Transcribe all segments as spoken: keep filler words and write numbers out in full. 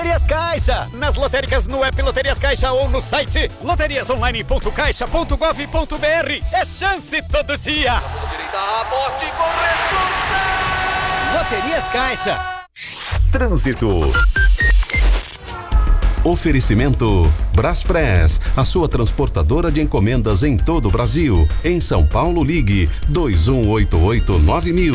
Loterias Caixa, nas lotéricas no app Loterias Caixa ou no site loterias online ponto caixa ponto gov ponto br. É chance todo dia. Aposte com responsabilidade. Loterias Caixa. Trânsito. Oferecimento Braspress, a sua transportadora de encomendas em todo o Brasil. Em São Paulo, ligue dois um oito oito nove mil.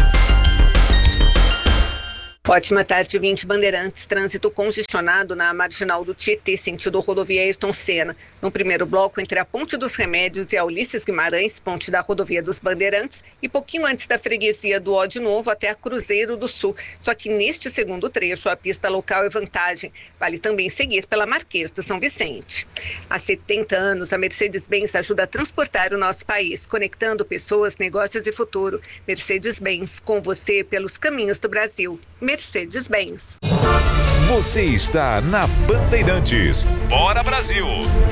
Ótima tarde, vinte Bandeirantes. Trânsito congestionado na marginal do Tietê, sentido rodovia Ayrton Senna. No primeiro bloco, entre a Ponte dos Remédios e a Ulisses Guimarães, ponte da rodovia dos Bandeirantes, e pouquinho antes da freguesia do Ó de Novo até a Cruzeiro do Sul. Só que neste segundo trecho, a pista local é vantagem. Vale também seguir pela Marquês de São Vicente. Há setenta anos, a Mercedes-Benz ajuda a transportar o nosso país, conectando pessoas, negócios e futuro. Mercedes-Benz, com você pelos caminhos do Brasil. Mercedes-Benz. Você está na Bandeirantes. Bora Brasil!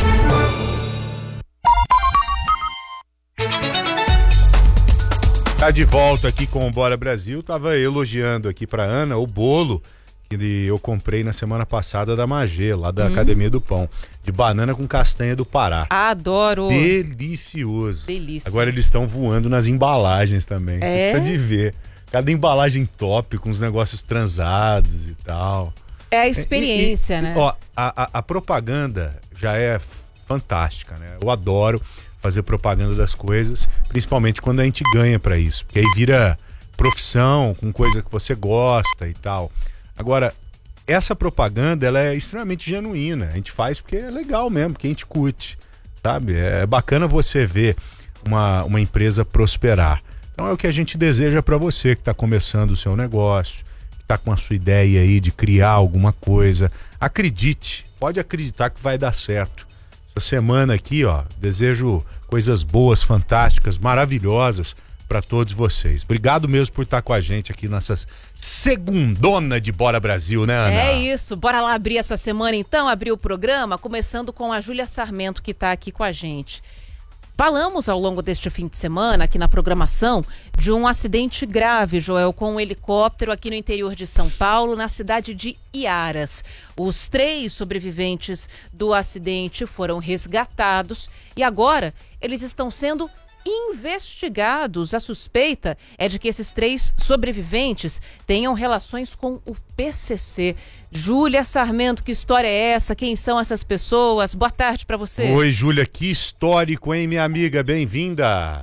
Tá de volta aqui com o Bora Brasil. Tava elogiando aqui pra Ana o bolo que eu comprei na semana passada da Magê, lá da hum. Academia do Pão, de banana com castanha do Pará. Adoro! Delicioso. Delícia. Agora eles estão voando nas embalagens também. É? Precisa de ver. Cada embalagem top, com os negócios transados e tal. É a experiência, e, e, né? Ó, a, a, a propaganda já é fantástica, né? Eu adoro fazer propaganda das coisas, principalmente quando a gente ganha pra isso. Porque aí vira profissão, com coisa que você gosta e tal. Agora, essa propaganda, ela é extremamente genuína. A gente faz porque é legal mesmo, porque a gente curte, sabe? É bacana você ver uma, uma empresa prosperar. Então é o que a gente deseja para você que está começando o seu negócio, que está com a sua ideia aí de criar alguma coisa. Acredite, pode acreditar que vai dar certo. Essa semana aqui, ó, desejo coisas boas, fantásticas, maravilhosas para todos vocês. Obrigado mesmo por estar com a gente aqui nessa segundona de Bora Brasil, né, Ana? É isso, bora lá abrir essa semana então, abrir o programa, começando com a Júlia Sarmento, que está aqui com a gente. Falamos ao longo deste fim de semana, aqui na programação, de um acidente grave, Joel, com um helicóptero aqui no interior de São Paulo, na cidade de Iaras. Os três sobreviventes do acidente foram resgatados e agora eles estão sendo investigados. A suspeita é de que esses três sobreviventes tenham relações com o P C C. Júlia Sarmento, que história é essa? Quem são essas pessoas? Boa tarde para você. Oi, Júlia, que histórico, hein, minha amiga? Bem-vinda.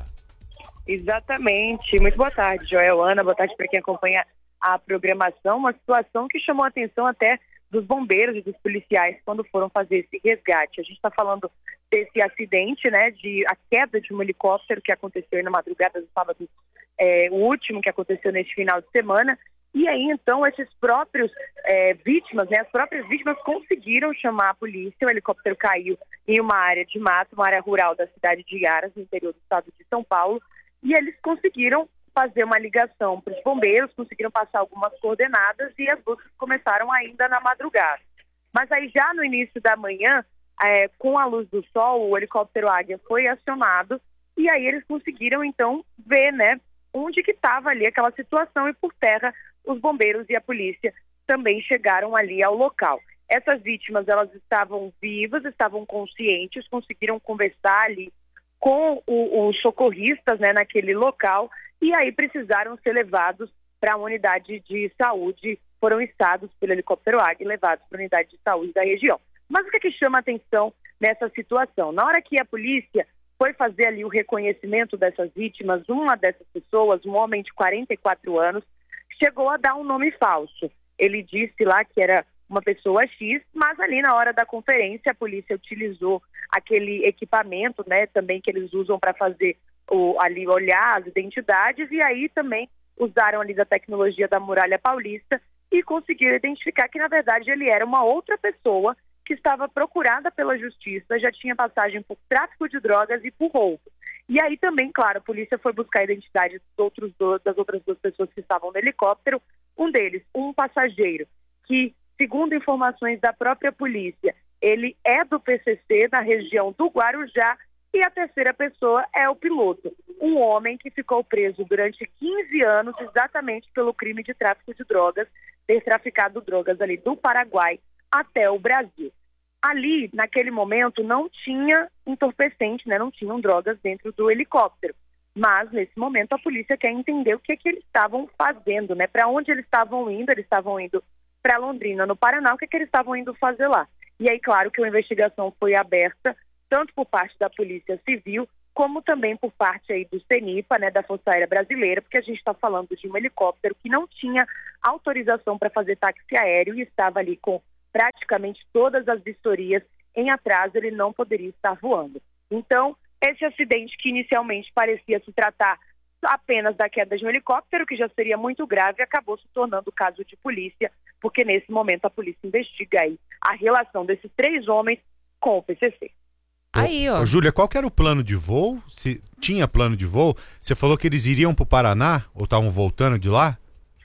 Exatamente. Muito boa tarde, Joel, Ana. Boa tarde para quem acompanha a programação. Uma situação que chamou a atenção até dos bombeiros e dos policiais quando foram fazer esse resgate. A gente está falando desse acidente, né, de a queda de um helicóptero que aconteceu na madrugada do sábado, é, o último que aconteceu neste final de semana. E aí, então, esses próprios é, vítimas, né, as próprias vítimas conseguiram chamar a polícia. O helicóptero caiu em uma área de mato, uma área rural da cidade de Iaras, no interior do estado de São Paulo, e eles conseguiram fazer uma ligação para os bombeiros, conseguiram passar algumas coordenadas e as buscas começaram ainda na madrugada. Mas aí, já no início da manhã, é, com a luz do sol, o helicóptero Águia foi acionado e aí eles conseguiram, então, ver, né, onde que estava ali aquela situação, e por terra os bombeiros e a polícia também chegaram ali ao local. Essas vítimas, elas estavam vivas, estavam conscientes, conseguiram conversar ali com o, os socorristas, né, naquele local, e aí precisaram ser levados para a unidade de saúde, foram içados pelo helicóptero Águia e levados para a unidade de saúde da região. Mas o que, é que chama a atenção nessa situação? Na hora que a polícia foi fazer ali o reconhecimento dessas vítimas, uma dessas pessoas, um homem de quarenta e quatro anos, chegou a dar um nome falso. Ele disse lá que era uma pessoa X, mas ali na hora da conferência a polícia utilizou aquele equipamento, né, também que eles usam para fazer o, ali olhar as identidades, e aí também usaram ali da tecnologia da Muralha Paulista e conseguiram identificar que na verdade ele era uma outra pessoa que estava procurada pela justiça, já tinha passagem por tráfico de drogas e por roubo. E aí também, claro, a polícia foi buscar a identidade dos outros dois, das outras duas pessoas que estavam no helicóptero. Um deles, um passageiro, que, segundo informações da própria polícia, ele é do P C C, na região do Guarujá, e a terceira pessoa é o piloto, um homem que ficou preso durante quinze anos exatamente pelo crime de tráfico de drogas, ter traficado drogas ali do Paraguai até o Brasil. Ali, naquele momento, não tinha entorpecente, né? Não tinham drogas dentro do helicóptero. Mas, nesse momento, a polícia quer entender o que, é que eles estavam fazendo, né? Para onde eles estavam indo. Eles estavam indo para Londrina, no Paraná. O que, é que eles estavam indo fazer lá? E aí, claro que a investigação foi aberta, tanto por parte da Polícia Civil, como também por parte aí do CENIPA, né, da Força Aérea Brasileira, porque a gente está falando de um helicóptero que não tinha autorização para fazer táxi aéreo e estava ali com praticamente todas as vistorias em atraso, ele não poderia estar voando. Então, esse acidente que inicialmente parecia se tratar apenas da queda de um helicóptero, que já seria muito grave, acabou se tornando caso de polícia, porque nesse momento a polícia investiga aí a relação desses três homens com o P C C. Aí, ó. Ô, Júlia, qual que era o plano de voo? Se tinha plano de voo? Você falou que eles iriam para o Paraná ou estavam voltando de lá?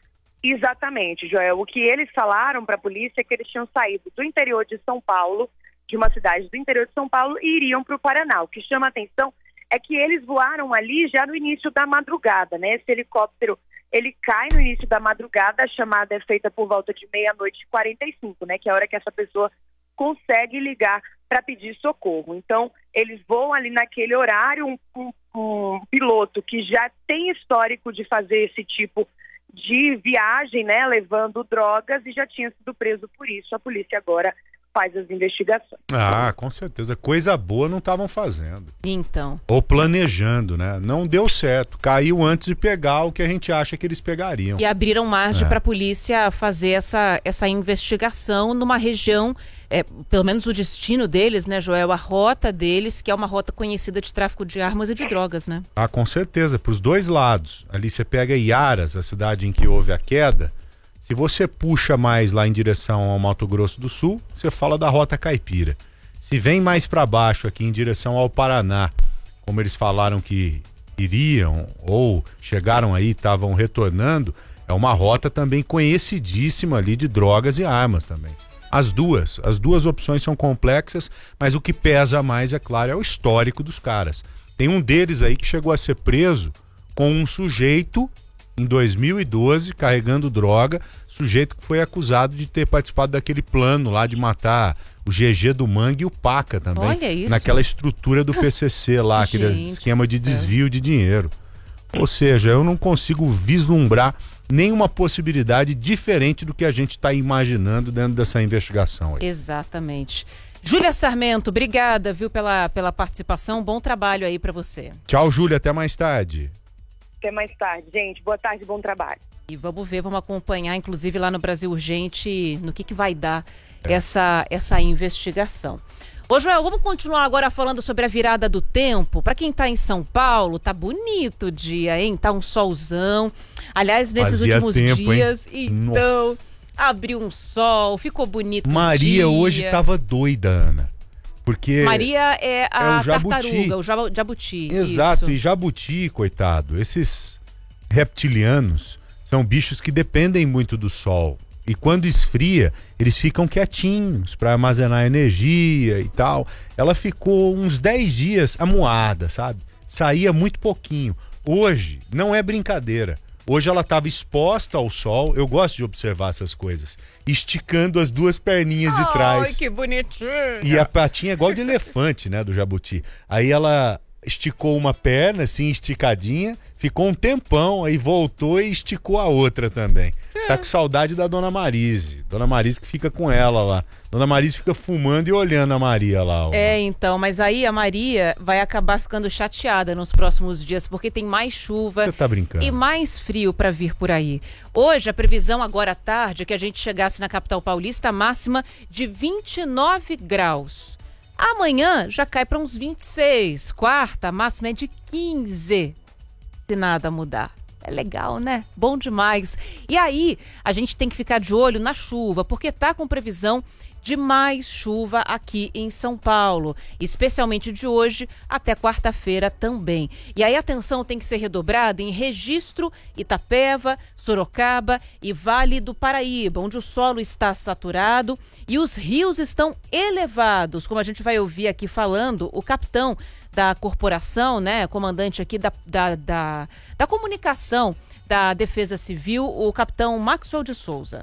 Exatamente, Joel. O que eles falaram para a polícia é que eles tinham saído do interior de São Paulo, de uma cidade do interior de São Paulo, e iriam para o Paraná. O que chama a atenção é que eles voaram ali já no início da madrugada, né? Esse helicóptero, ele cai no início da madrugada, a chamada é feita por volta de meia-noite e quarenta e cinco, né? Que é a hora que essa pessoa consegue ligar para pedir socorro. Então, eles voam ali naquele horário, um, um, um piloto que já tem histórico de fazer esse tipo de viagem, né, levando drogas, e já tinha sido preso por isso. A polícia agora faz as investigações. Ah, com certeza. Coisa boa não estavam fazendo. Então. Ou planejando, né? Não deu certo. Caiu antes de pegar o que a gente acha que eles pegariam. E abriram margem É. para a polícia fazer essa, essa investigação numa região, é, pelo menos o destino deles, né, Joel? A rota deles, que é uma rota conhecida de tráfico de armas e de drogas, né? Ah, com certeza. Para os dois lados. Ali você pega Iaras, a cidade em que houve a queda. Se você puxa mais lá em direção ao Mato Grosso do Sul, você fala da Rota Caipira. Se vem mais para baixo aqui em direção ao Paraná, como eles falaram que iriam ou chegaram aí, estavam retornando, é uma rota também conhecidíssima ali de drogas e armas também. As duas, as duas opções são complexas, mas o que pesa mais, é claro, é o histórico dos caras. Tem um deles aí que chegou a ser preso com um sujeito em dois mil e doze, carregando droga, sujeito que foi acusado de ter participado daquele plano lá de matar o G G do Mangue e o Paca também. Olha isso. Naquela estrutura do P C C lá, aquele Gente esquema de do céu. desvio de dinheiro. Ou seja, eu não consigo vislumbrar nenhuma possibilidade diferente do que a gente está imaginando dentro dessa investigação aí. Exatamente. Júlia Sarmento, obrigada, viu, pela, pela participação. Bom trabalho aí para você. Tchau, Júlia. Até mais tarde. Até mais tarde, gente. Boa tarde, bom trabalho. E vamos ver, vamos acompanhar, inclusive lá no Brasil Urgente, no que, que vai dar essa, essa investigação. Ô, Joel, vamos continuar agora falando sobre a virada do tempo. Para quem tá em São Paulo, tá bonito o dia, hein? Tá um solzão. Aliás, nesses Fazia últimos tempo, dias, hein? então, Nossa. abriu um sol, ficou bonito o Maria dia. hoje tava doida, Ana. Porque Maria é a é o jabuti. tartaruga, o jaba- jabuti. Exato, isso. e jabuti, coitado, esses reptilianos são bichos que dependem muito do sol. E quando esfria, eles ficam quietinhos para armazenar energia e tal. Ela ficou uns dez dias amuada, sabe? Saía muito pouquinho. Hoje, não é brincadeira. Hoje ela estava exposta ao sol. Eu gosto de observar essas coisas. Esticando as duas perninhas de trás. Ai, que bonitinho. E a patinha é igual de elefante, né, do jabuti. Aí ela esticou uma perna, assim, esticadinha, ficou um tempão, aí voltou e esticou a outra também. Tá com saudade da Dona Marise. Dona Marise que fica com ela lá. Dona Marise fica fumando e olhando a Maria lá. Ó. É, então, mas aí a Maria vai acabar ficando chateada nos próximos dias, porque tem mais chuva Você tá brincando. e mais frio para vir por aí. Hoje, a previsão agora à tarde é que a gente chegasse na capital paulista, máxima de vinte e nove graus. Amanhã já cai para uns vinte e seis. Quarta, a máxima é de quinze, se nada mudar. É legal, né? Bom demais. E aí, a gente tem que ficar de olho na chuva, porque tá com previsão de mais chuva aqui em São Paulo, especialmente de hoje até quarta-feira também. E aí a atenção tem que ser redobrada em Registro, Itapeva, Sorocaba e Vale do Paraíba, onde o solo está saturado e os rios estão elevados, como a gente vai ouvir aqui falando o capitão da corporação, né, comandante aqui da, da, da, da comunicação da Defesa Civil, o capitão Maxwell de Souza.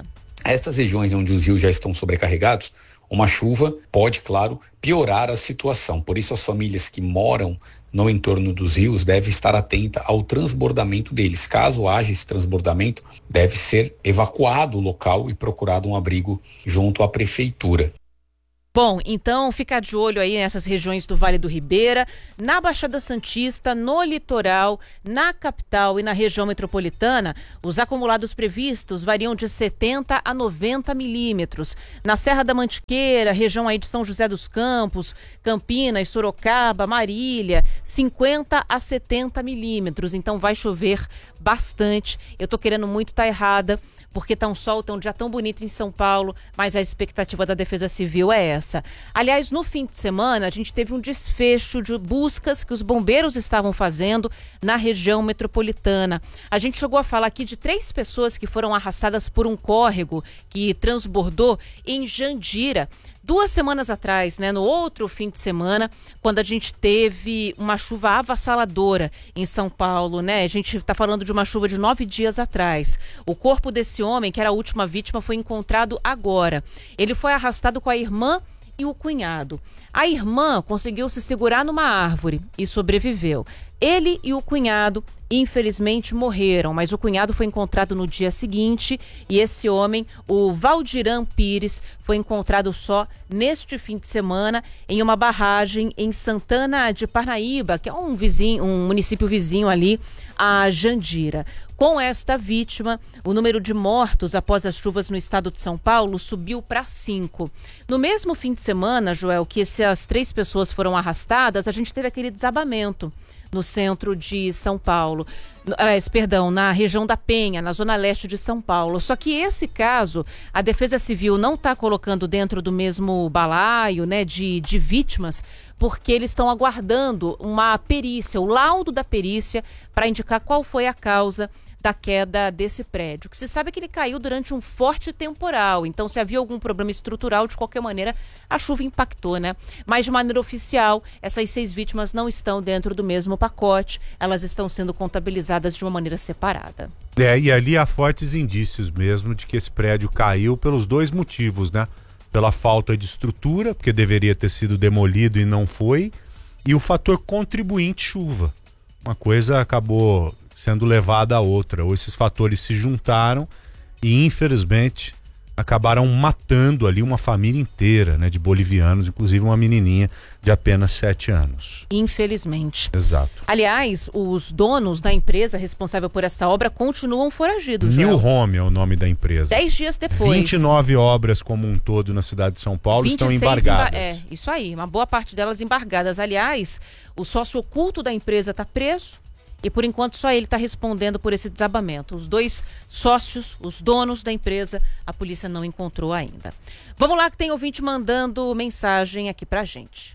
Essas regiões onde os rios já estão sobrecarregados, uma chuva pode, claro, piorar a situação. Por isso, as famílias que moram no entorno dos rios devem estar atentas ao transbordamento deles. Caso haja esse transbordamento, deve ser evacuado o local e procurado um abrigo junto à prefeitura. Bom, então fica de olho aí nessas regiões do Vale do Ribeira, na Baixada Santista, no litoral, na capital e na região metropolitana. Os acumulados previstos variam de setenta a noventa milímetros. Na Serra da Mantiqueira, região aí de São José dos Campos, Campinas, Sorocaba, Marília, cinquenta a setenta milímetros. Então vai chover bastante. Eu tô querendo muito estar errada, porque tá um sol, tá um dia tão bonito em São Paulo, mas a expectativa da Defesa Civil é essa. Aliás, no fim de semana, a gente teve um desfecho de buscas que os bombeiros estavam fazendo na região metropolitana. A gente chegou a falar aqui de três pessoas que foram arrastadas por um córrego que transbordou em Jandira. Duas semanas atrás, né, no outro fim de semana, quando a gente teve uma chuva avassaladora em São Paulo, né? A gente está falando de uma chuva de nove dias atrás. O corpo desse homem, que era a última vítima, foi encontrado agora. Ele foi arrastado com a irmã e o cunhado. A irmã conseguiu se segurar numa árvore e sobreviveu. Ele e o cunhado, infelizmente, morreram, mas o cunhado foi encontrado no dia seguinte e esse homem, o Valdiran Pires, foi encontrado só neste fim de semana em uma barragem em Santana de Parnaíba, que é um vizinho, um município vizinho ali a Jandira. Com esta vítima, o número de mortos após as chuvas no estado de São Paulo subiu para cinco. No mesmo fim de semana, Joel, que essas três pessoas foram arrastadas, a gente teve aquele desabamento no centro de São Paulo, ah, perdão, na região da Penha, na zona leste de São Paulo. Só que esse caso, a Defesa Civil não está colocando dentro do mesmo balaio, né, de, de vítimas, porque eles estão aguardando uma perícia, o laudo da perícia, para indicar qual foi a causa da queda desse prédio. O que se sabe é que ele caiu durante um forte temporal, então se havia algum problema estrutural, de qualquer maneira, a chuva impactou, né? Mas de maneira oficial, essas seis vítimas não estão dentro do mesmo pacote, elas estão sendo contabilizadas de uma maneira separada. É, e ali há fortes indícios mesmo de que esse prédio caiu pelos dois motivos, né? Pela falta de estrutura, porque deveria ter sido demolido e não foi, e o fator contribuinte chuva. Uma coisa acabou sendo levada a outra, ou esses fatores se juntaram e infelizmente acabaram matando ali uma família inteira, né, de bolivianos, inclusive uma menininha de apenas sete anos. Infelizmente. Exato. Aliás, os donos da empresa responsável por essa obra continuam foragidos. New Joel. Home é o nome da empresa. Dez dias depois. vinte e nove obras como um todo na cidade de São Paulo estão embargadas. Emba- é, isso aí, uma boa parte delas embargadas. Aliás, o sócio oculto da empresa está preso. E por enquanto só ele está respondendo por esse desabamento. Os dois sócios, os donos da empresa, a polícia não encontrou ainda. Vamos lá que tem ouvinte mandando mensagem aqui pra gente.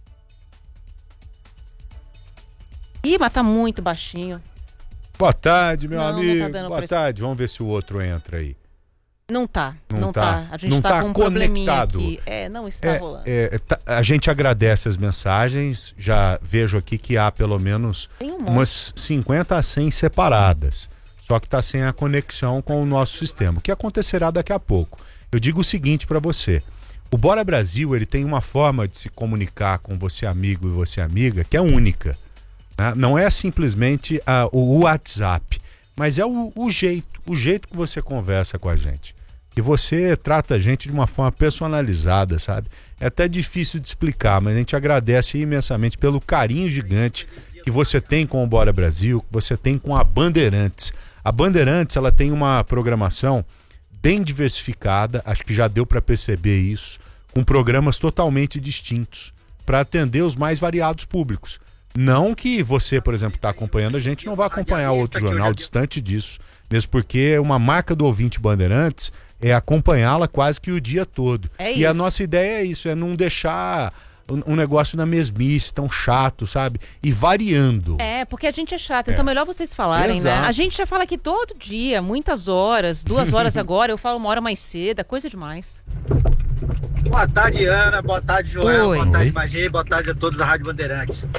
Ih, mas tá muito baixinho. Boa tarde, meu Não, amigo. não tá dando Boa pra... tarde. Vamos ver se o outro entra aí. Não tá, não, não tá. tá. A gente não tá, tá com um probleminha conectado. aqui. É, não está é, rolando. É, tá, a gente agradece as mensagens. Já vejo aqui que há pelo menos Tem um umas cinquenta a cem separadas. Só que tá sem a conexão com o nosso sistema. O que acontecerá daqui a pouco? Eu digo o seguinte para você. O Bora Brasil, ele tem uma forma de se comunicar com você amigo e você amiga que é única. Né? Não é simplesmente a, o WhatsApp, mas é o, o jeito, o jeito que você conversa com a gente. E você trata a gente de uma forma personalizada, sabe? É até difícil de explicar, mas a gente agradece imensamente pelo carinho gigante que você tem com o Bora Brasil, que você tem com a Bandeirantes. A Bandeirantes, ela tem uma programação bem diversificada, acho que já deu para perceber isso, com programas totalmente distintos, para atender os mais variados públicos. Não que você, por exemplo, está acompanhando a gente, não vai acompanhar outro jornal distante disso, mesmo porque uma marca do ouvinte Bandeirantes é acompanhá-la quase que o dia todo. É e a isso. nossa ideia é isso, é não deixar um negócio na mesmice, tão chato, sabe? E variando. É, porque a gente é chato, então É. melhor vocês falarem, Exato. né? A gente já fala aqui todo dia, muitas horas, duas horas agora, eu falo uma hora mais cedo, é coisa demais. Boa tarde, Ana. Boa tarde, Joel. Oi. Boa tarde, Oi. Magê. Boa tarde a todos da Rádio Bandeirantes.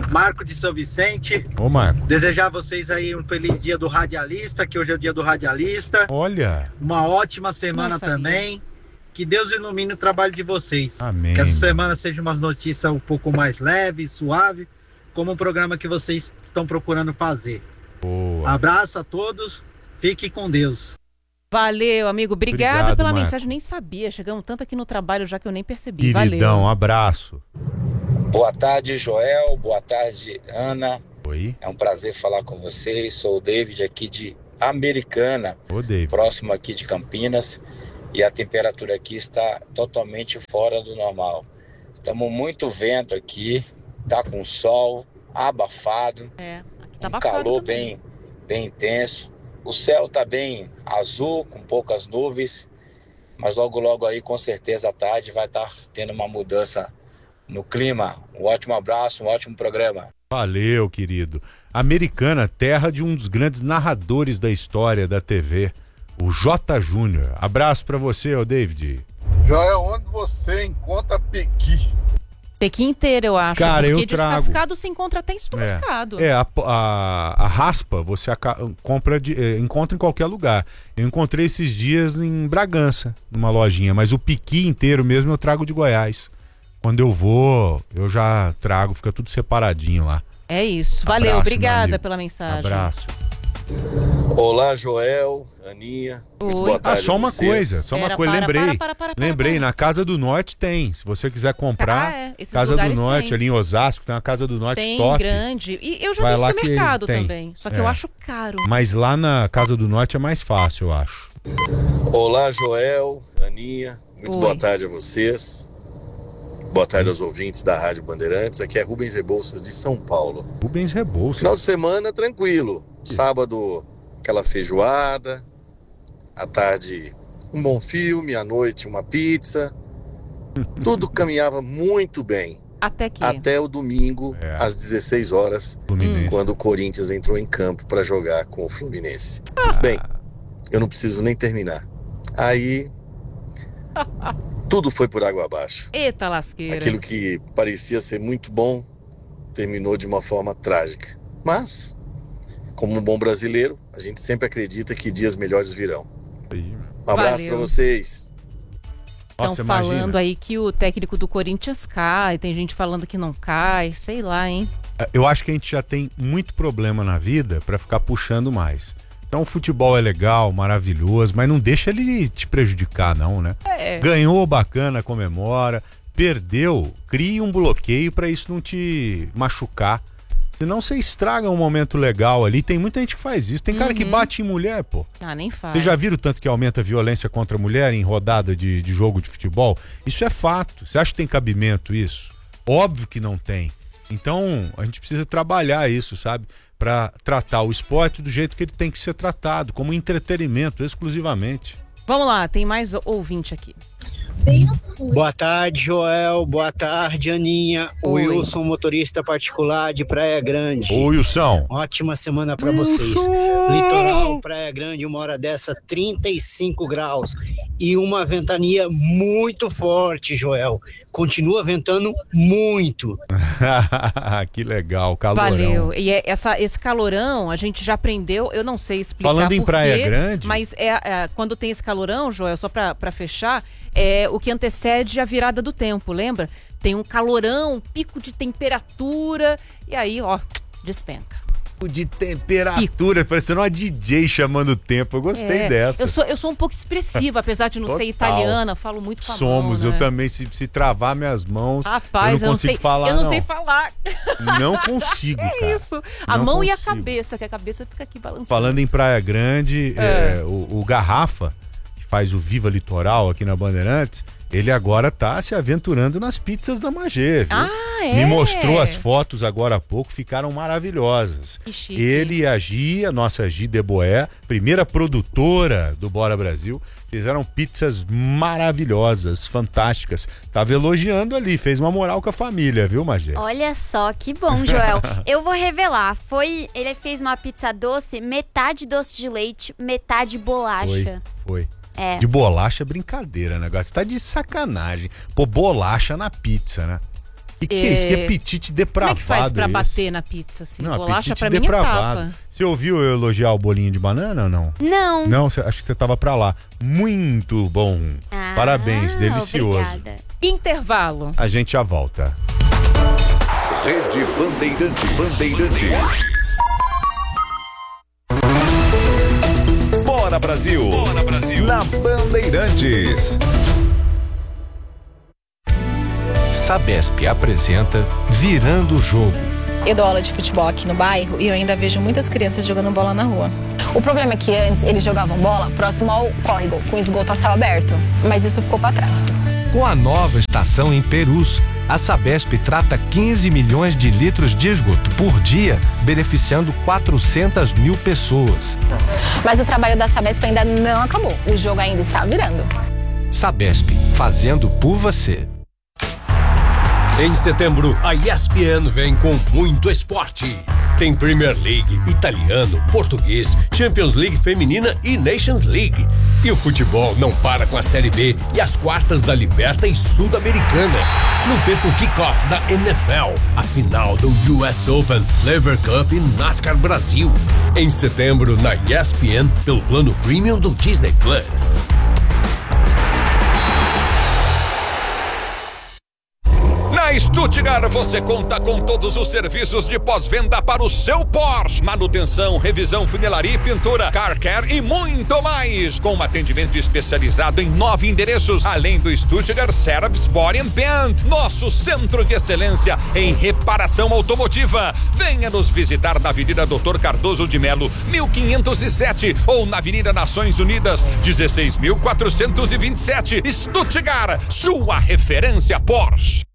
Marco de São Vicente. Ô, Marco. Desejar a vocês aí um feliz dia do radialista, que hoje é o dia do radialista. Olha. Uma ótima semana Não sabia. também. Que Deus ilumine o trabalho de vocês. Amém. Que essa semana seja uma notícia um pouco mais leve, suave, como um programa que vocês estão procurando fazer. Boa. Abraço a todos, fique com Deus. Valeu, amigo. Obrigada Obrigado, pela Marco. mensagem. Nem sabia. Chegamos tanto aqui no trabalho já que eu nem percebi. Queridão, um Valeu. abraço. Boa tarde, Joel. Boa tarde, Ana. Oi. É um prazer falar com vocês. Sou o David aqui de Americana, Ô, David. próximo aqui de Campinas. E a temperatura aqui está totalmente fora do normal. Estamos muito vento aqui, tá com sol, abafado, É, aqui tá um abafado calor também. bem, bem intenso. O céu tá bem azul, com poucas nuvens, mas logo logo aí com certeza à tarde vai estar tendo uma mudança no clima. Um ótimo abraço, um ótimo programa. Valeu, querido. Americana, terra de um dos grandes narradores da história da T V, o J. Júnior. Abraço pra você, ô David. Joel, onde você encontra pequi? Pequi inteiro, eu acho. Cara, porque eu trago. descascado se encontra até em supermercado. É, é a, a, a raspa você aca- compra de, é, encontra em qualquer lugar. Eu encontrei esses dias em Bragança, numa lojinha, mas o piqui inteiro mesmo eu trago de Goiás. Quando eu vou, eu já trago, fica tudo separadinho lá. É isso. Valeu, Abraço, meu obrigada amigo. pela mensagem. Abraço. Olá, Joel, Aninha. Muito Oi. boa Ah, tarde só a uma vocês. coisa, só uma Pera, coisa, para, lembrei. para, para, para, para, lembrei, para. na Casa do Norte tem. Se você quiser comprar, Ah, é, esses Casa do lugares Norte, tem. ali em Osasco, tem uma Casa do Norte Tem top. grande. E eu já Vai vi lá isso no que mercado tem. também. Só que É. eu acho caro. Mas lá na Casa do Norte é mais fácil, eu acho. Olá, Joel, Aninha. Muito Oi. boa tarde a vocês. Boa tarde aos ouvintes da Rádio Bandeirantes. Aqui é Rubens Rebouças de São Paulo. Rubens Rebouças. Final de semana tranquilo. Sábado, aquela feijoada. À tarde, um bom filme. À noite, uma pizza. Tudo caminhava muito bem. Até que. Até o domingo, É. às dezesseis horas, Fluminense. quando o Corinthians entrou em campo para jogar com o Fluminense. Bem, eu não preciso nem terminar. Aí, tudo foi por água abaixo. Eita lasqueira. Aquilo que parecia ser muito bom terminou de uma forma trágica. Mas, como um bom brasileiro, a gente sempre acredita que dias melhores virão. Um abraço Valeu. para vocês. Estão Nossa, falando imagina. aí que o técnico do Corinthians cai, tem gente falando que não cai, sei lá, hein? Eu acho que a gente já tem muito problema na vida pra ficar puxando mais. Então o futebol é legal, maravilhoso, mas não deixa ele te prejudicar não, né? É. Ganhou, bacana, comemora. Perdeu, crie um bloqueio pra isso não te machucar. Senão você estraga um momento legal ali. Tem muita gente que faz isso. Tem cara que Uhum. bate em mulher, pô. Ah, nem faz. Vocês já viram o tanto que aumenta a violência contra a mulher em rodada de, de jogo de futebol? Isso é fato. Você acha que tem cabimento isso? Óbvio que não tem. Então, a gente precisa trabalhar isso, sabe? Pra tratar o esporte do jeito que ele tem que ser tratado, como entretenimento, exclusivamente. Vamos lá, tem mais ouvinte aqui. Boa tarde, Joel. Boa tarde, Aninha. Oi. Wilson, motorista particular de Praia Grande. Ô, Wilson. Ótima semana pra vocês. Litoral, Praia Grande, uma hora dessa, trinta e cinco graus. E uma ventania muito forte, Joel. Continua ventando muito. Que legal, calorão. Valeu. E é- essa, esse calorão, a gente já aprendeu, eu não sei explicar Falando em por Praia quê, Grande? mas é, é, quando tem esse calorão, Joel, só pra, pra fechar, é o que antecede a virada do tempo, lembra? Tem um calorão, um pico de temperatura, e aí, ó, despenca. De temperatura, parecendo uma D J chamando o tempo. Eu gostei É, dessa. Eu sou, eu sou um pouco expressiva, apesar de não ser Total. italiana, falo muito com a Somos, mão, né? eu também. Se, se travar minhas mãos, Rapaz, eu não consigo sei, falar, eu não, não. sei falar. Não consigo, É cara. isso. A Não mão e a consigo. cabeça, que a cabeça fica aqui balançando. Falando em Praia Grande, É. é, o, o Garrafa, que faz o Viva Litoral aqui na Bandeirantes, ele agora tá se aventurando nas pizzas da Magê, viu? Ah, é? Me mostrou as fotos agora há pouco, ficaram maravilhosas. Que chique. Ele e a Gi, a nossa Gi Deboé, primeira produtora do Bora Brasil, fizeram pizzas maravilhosas, fantásticas. Tava elogiando ali, fez uma moral com a família, viu, Magê? Olha só, que bom, Joel. Eu vou revelar. Foi, ele fez uma pizza doce, metade doce de leite, metade bolacha. Foi, foi. É. De bolacha é brincadeira, negócio. Tá de sacanagem. Pô, bolacha na pizza, né? Que que é isso? Que apetite depravado. Como é que faz pra esse? bater na pizza, assim? Não, Bolacha apetite pra mim depravado. é tapa. Você ouviu eu elogiar o bolinho de banana ou não? Não. Não, cê- acho que você tava pra lá. Muito bom. Ah, Parabéns, delicioso. Obrigada. Intervalo. A gente já volta. Rede Bandeirantes. Bandeirantes. Bora Brasil. Bora Brasil. Na Bandeirantes. Sabesp apresenta Virando o Jogo. Eu dou aula de futebol aqui no bairro e eu ainda vejo muitas crianças jogando bola na rua. O problema é que antes eles jogavam bola próximo ao córrego, com esgoto a céu aberto, mas isso ficou para trás. Com a nova estação em Perus, a Sabesp trata quinze milhões de litros de esgoto por dia, beneficiando quatrocentas mil pessoas. Mas o trabalho da Sabesp ainda não acabou, o jogo ainda está virando. Sabesp, fazendo por você. Em setembro, a E S P N vem com muito esporte. Tem Premier League, italiano, português, Champions League feminina e Nations League. E o futebol não para com a Série B e as quartas da Libertadores Sul-Americana. Não perca o kickoff da N F L, a final do U S Open, Lever Cup e NASCAR Brasil. Em setembro, na E S P N, pelo plano Premium do Disney Plus. Na Stuttgart você conta com todos os serviços de pós-venda para o seu Porsche. Manutenção, revisão, funilaria e pintura, car care e muito mais. Com um atendimento especializado em nove endereços, além do Stuttgart Service Body and Paint, nosso centro de excelência em reparação automotiva. Venha nos visitar na Avenida doutor Cardoso de Melo, mil quinhentos e sete, ou na Avenida Nações Unidas, dezesseis mil quatrocentos e vinte e sete. Stuttgart, sua referência Porsche.